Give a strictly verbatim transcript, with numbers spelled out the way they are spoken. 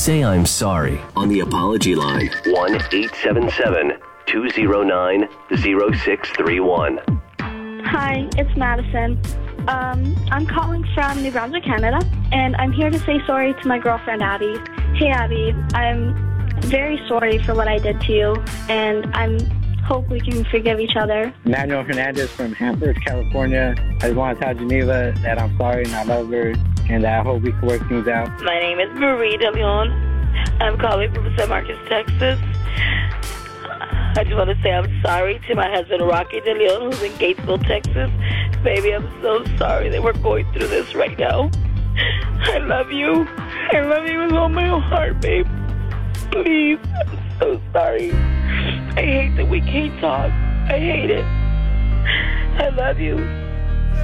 say I'm sorry on the apology line. one eight seven seven, two zero nine, zero six three one. Hi, it's Madison. Um, I'm calling from New Brunswick, Canada, and I'm here to say sorry to my girlfriend, Abby. Hey, Abby, I'm very sorry for what I did to you, and I'm hope we can forgive each other. Manuel Hernandez from Hanford, California. I just want to tell Geneva that I'm sorry and I love her, and that I hope we can work things out. My name is Marie De Leon. I'm calling from San Marcos, Texas. I just want to say I'm sorry to my husband, Rocky De Leon, who's in Gatesville, Texas. Baby, I'm so sorry that we're going through this right now. I love you. I love you with all my heart, babe. Please, I'm so sorry. I hate that we can't talk. I hate it. I love you.